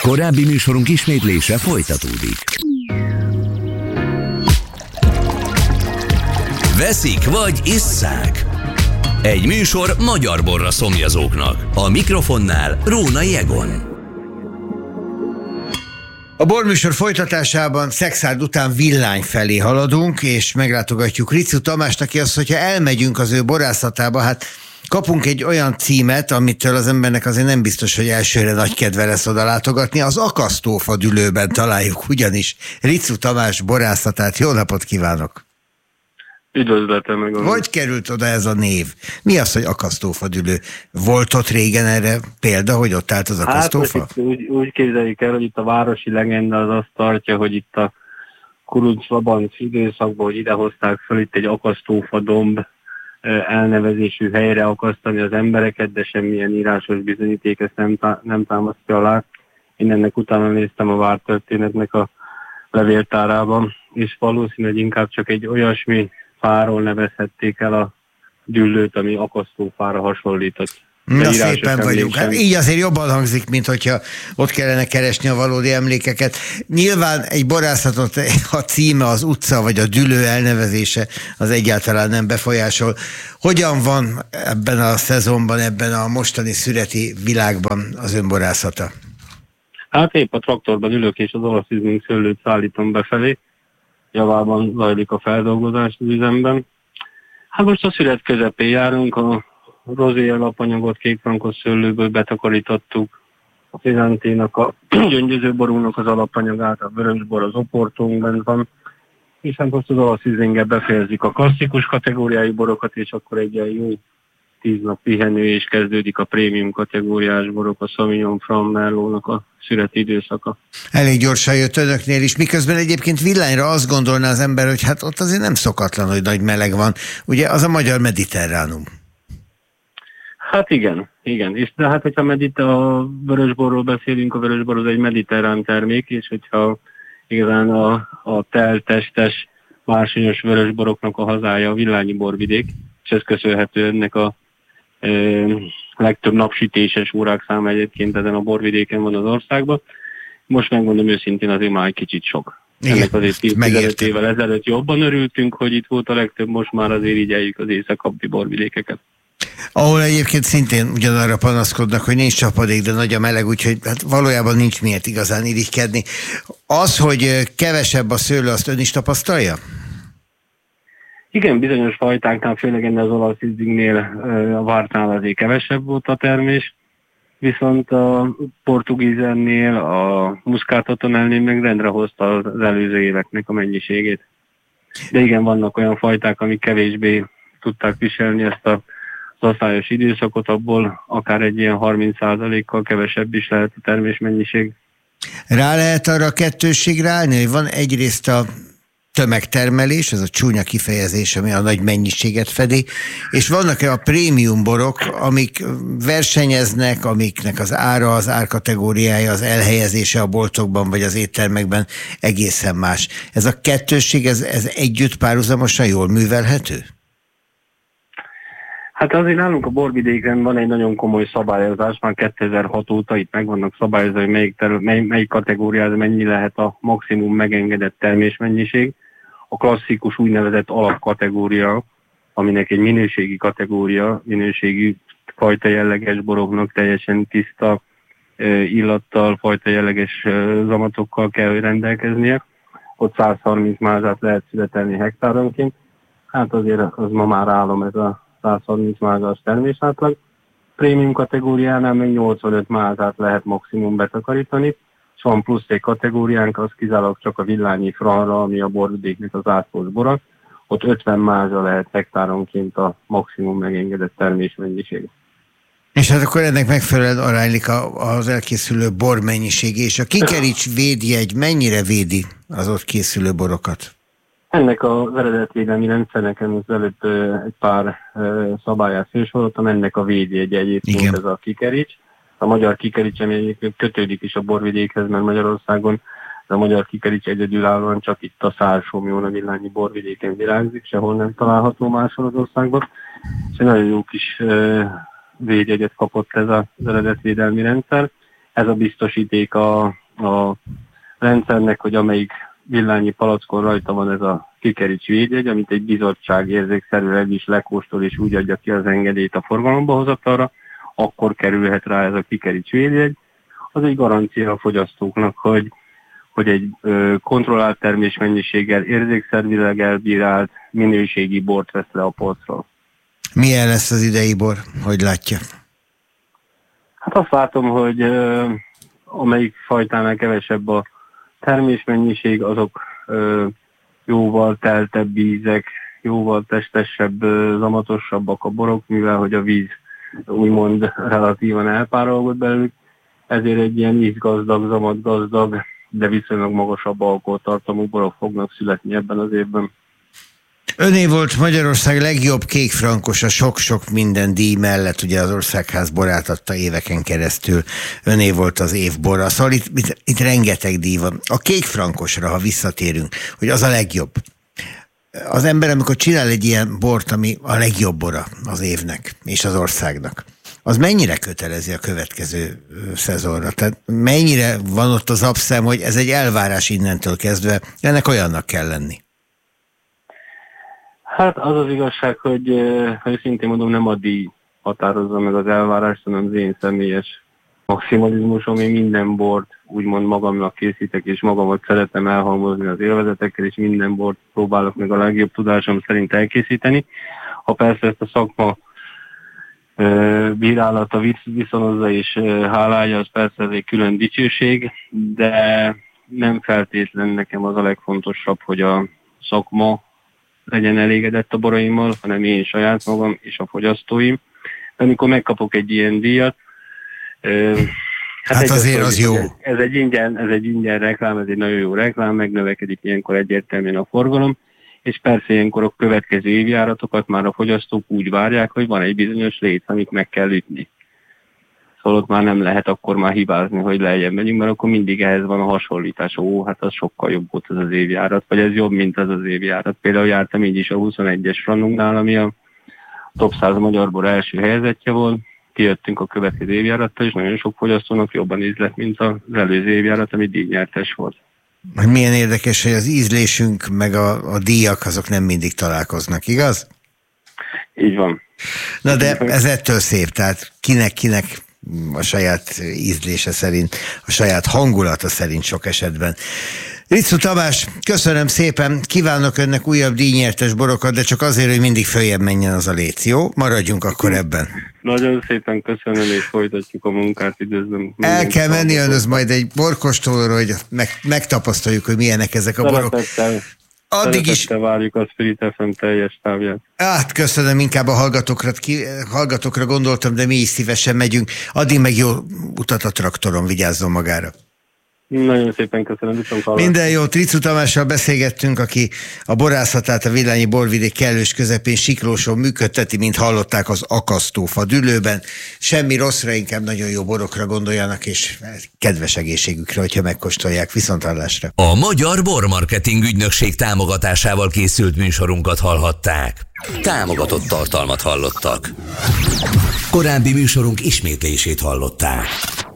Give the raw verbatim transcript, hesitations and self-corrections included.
Korábbi műsorunk ismétlése folytatódik. Veszik vagy isszák? Egy műsor magyar borra szomjazóknak. A mikrofonnál Rónai Egon. A borműsor folytatásában Szekszárd után Villány felé haladunk, és meglátogatjuk Riczú Tamást, aki azt, hogyha elmegyünk az ő borászatába, hát kapunk egy olyan címet, amitől az embernek azért nem biztos, hogy elsőre nagy kedve lesz oda látogatni. Az Akasztófa Dülőben találjuk ugyanis Riczú Tamás borászatát. Jó napot kívánok! Üdvözletem meg. Hogy került oda ez a név? Mi az, hogy Akasztófa Dülő? Volt ott régen erre példa, hogy ott állt az akasztófa? Hát úgy, úgy képzeljük el, hogy itt a városi legenda az azt tartja, hogy itt a Kuruc-Labanc időszakban, hogy idehozták fel itt egy akasztófa domb elnevezésű helyre akasztani az embereket, de semmilyen írásos bizonyíték ezt nem, tá- nem támasztja alá. Én ennek utána néztem a vártörténetnek a levéltárában, és valószínűleg inkább csak egy olyasmi fáról nevezhették el a Düllőt, ami akasztófára hasonlított. Na szépen vagyunk. Hát így azért jobban hangzik, mint hogyha ott kellene keresni a valódi emlékeket. Nyilván egy borászatot a címe, az utca vagy a Düllő elnevezése az egyáltalán nem befolyásol. Hogyan van ebben a szezonban, ebben a mostani szüreti világban az önborászata? Hát épp a traktorban ülök, és az olaszizmink szőlőt szállítom befelé. Javában zajlik a feldolgozás az üzemben. Hát most a szület közepén járunk, a rozé alapanyagot kékfrankos szőlőből betakarítottuk, a fizanténak, a gyöngyözőborúnak az alapanyagát, a vörösbor az oportónkban van, és hát most az olaszizminggel befejezik a klasszikus kategóriájú borokat, és akkor egy ilyen jó tíz nap pihenő, és kezdődik a prémium kategóriás borok, a Sauvignon Franc Merlotnak a szüreti időszaka. Elég gyorsan jött önöknél is, miközben egyébként Villányra azt gondolná az ember, hogy hát ott azért nem szokatlan, hogy nagy meleg van. Ugye az a magyar mediterránum. Hát igen, igen. És de hát, hogyha medit a vörösborról beszélünk, a vörösbor az egy mediterrán termék, és hogyha igazán a, a teltestes, bársonyos vörösboroknak a hazája a villányi borvidék, és ez köszönhető ennek a e, legtöbb napsütéses órák száma egyébként ezen a borvidéken van az országban. Most megmondom őszintén, azért már egy kicsit sok. Igen, ennek azért tíz-tizenöt évvel ezelőtt jobban örültünk, hogy itt volt a legtöbb, most már azért így eljük az észak-kabbi borvidékeket. Ahol egyébként szintén ugyanarra panaszkodnak, hogy nincs csapadék, de nagy a meleg, úgyhogy hát valójában nincs miért igazán irigykedni. Az, hogy kevesebb a szőlő, azt ön is tapasztalja? Igen, bizonyos fajtáknál, főleg ennél az olaszizmnél, a vártnál azért kevesebb volt a termés, viszont a portugízennél, a muszkátotonelnél meg rendre hozta az előző éveknek a mennyiségét. De igen, vannak olyan fajták, amik kevésbé tudták viselni ezt a az asszályos időszakot, abból akár egy ilyen harminc százalékkal kevesebb is lehet a termésmennyiség. Rá lehet arra a kettősségre állni, hogy van egyrészt a tömegtermelés, ez a csúnya kifejezés, ami a nagy mennyiséget fedi, és vannak-e a prémium borok, amik versenyeznek, amiknek az ára, az árkategóriája, az elhelyezése a boltokban vagy az éttermekben egészen más. Ez a kettősség, ez, ez együtt párhuzamosan jól művelhető? Hát azért nálunk a borvidéken van egy nagyon komoly szabályozás, már kétezer-hat óta itt meg vannak szabályozva, hogy melyik, terül, mely, melyik kategóriában mennyi lehet a maximum megengedett termésmennyiség. A klasszikus úgynevezett alapkategória, aminek egy minőségi kategória, minőségi fajta jelleges boroknak teljesen tiszta illattal, fajta jelleges zamatokkal kell, hogy rendelkeznie. Ott száz harminc mázsát lehet születelni hektáronként. Hát azért az ma már állam ez a száz harminc mázsás termésátlag. Prémium kategóriánál még nyolcvanöt mázsát lehet maximum betakarítani, és van plusz egy kategóriánk, az kizárólag csak a Villányi Franra, ami a borvidéknek az átlagos bora. Ott ötven mázsa lehet hektáronként a maximum megengedett termésmennyiség. És hát akkor ennek megfelelően aránylik az elkészülő bor mennyisége, és a Kikerics védjegy mennyire védi az ott készülő borokat? Ennek az eredetvédelmi rendszernek az előtt egy pár szabályát felsoroltam, ennek a védjegy egyébként. Igen. Ez a Kikerics. A magyar Kikerics, ami egyébként kötődik is a borvidékhez, mert Magyarországon a magyar Kikerics egyedülállóan csak itt a Szársomjón, a Villányi borvidéken virágzik, sehol nem található máshol az országban. És egy nagyon jó kis védjegyet kapott ez az eredetvédelmi rendszer. ez a biztosíték a, a rendszernek, hogy amelyik villányi palackon rajta van ez a kikeríts védjegy, amit egy bizottság érzékszerűleg is lekóstol és úgy adja ki az engedélyt a forgalomba hozatalra, akkor kerülhet rá ez a kikeríts védjegy. Az egy garancia a fogyasztóknak, hogy, hogy egy ö, kontrollált termésmennyiséggel, érzékszervileg elbírált minőségi bort vesz le a polcról. Milyen lesz az idei bor? Hogy látja? Hát azt látom, hogy ö, amelyik fajtánál kevesebb a termésmennyiség, azok ö, jóval teltebb ízek, jóval testesebb, ö, zamatosabbak a borok, mivel hogy a víz úgymond relatívan elpárolgott belőlük, ezért egy ilyen ízgazdag, zamatgazdag, de viszonylag magasabb alkoholtartalmú borok fognak születni ebben az évben. Öné volt Magyarország legjobb kékfrankos a sok-sok minden díj mellett, ugye az Országház borát adta éveken keresztül. Öné volt az év bora. Szóval itt, itt, itt rengeteg díj van. A kékfrankosra, ha visszatérünk, hogy az a legjobb. Az ember, amikor csinál egy ilyen bort, ami a legjobb bora az évnek és az országnak, az mennyire kötelezi a következő szezonra? Tehát mennyire van ott az abszem, hogy ez egy elvárás innentől kezdve, ennek olyannak kell lenni? Hát az az igazság, hogy, hogy szintén mondom, nem a díj határozza meg az elvárást, hanem az én személyes maximalizmusom. Én minden bort úgymond magamnak készítek, és magamat szeretem elhalmozni az élvezetekkel, és minden bort próbálok meg a legjobb tudásom szerint elkészíteni. Ha persze ezt a szakma bírálata viszonozza és hálálja, az persze ez egy külön dicsőség, de nem feltétlen nekem az a legfontosabb, hogy a szakma legyen elégedett a boraimmal, hanem én saját magam és a fogyasztóim. Amikor megkapok egy ilyen díjat, hát, hát azért az jó. Ez egy ingyen, ez egy ingyen reklám, ez egy nagyon jó reklám, megnövekedik ilyenkor egyértelműen a forgalom, és persze ilyenkor a következő évjáratokat már a fogyasztók úgy várják, hogy van egy bizonyos léc, amit meg kell ütni. Szóval ott már nem lehet akkor már hibázni, hogy lejjebb megyünk, mert akkor mindig ehhez van a hasonlítás. Ó, hát az sokkal jobb volt az az évjárat, vagy ez jobb, mint az az évjárat. Például jártam így is a huszonegyes Franunknál, ami a top száz magyar bor első helyezettje volt. Kijöttünk a következő évjárattal, és nagyon sok fogyasztónak jobban ízlett, mint az előző évjárat, ami díjnyertes volt. Milyen érdekes, hogy az ízlésünk meg a, a díjak azok nem mindig találkoznak, igaz? Így van. Na de ez ettől szép, tehát kinek-kinek a saját ízlése szerint, a saját hangulata szerint sok esetben. Ritzu Tamás, köszönöm szépen, kívánok önnek újabb díjnyertes borokat, de csak azért, hogy mindig följebb menjen az a léc, jó? Maradjunk akkor ebben. Nagyon szépen köszönöm, és folytatjuk a munkát, üdvözlöm. El kell menni önöz majd egy borkóstolóra, hogy meg, megtapasztaljuk, hogy milyenek ezek a borok. Addig is várjuk a Spirit ef em teljes távját. Hát köszönöm, inkább a hallgatókra, ki, hallgatókra gondoltam, de mi is szívesen megyünk. Addig meg jó utat a traktoron, vigyázzon magára. Nagyon szépen köszönöm, viszont hallgatom. Minden jót, Ritzu Tamással beszélgettünk, aki a borászatát a Villányi borvidék kellős közepén Siklóson működteti, mint hallották, az Akasztófa Dülőben. Semmi rosszra, inkább nagyon jó borokra gondoljanak, és kedves egészségükre, hogyha megkóstolják. Viszonthallásra. A Magyar Bormarketing Ügynökség támogatásával készült műsorunkat hallhatták. Támogatott tartalmat hallottak. Korábbi műsorunk ismétlését hallották.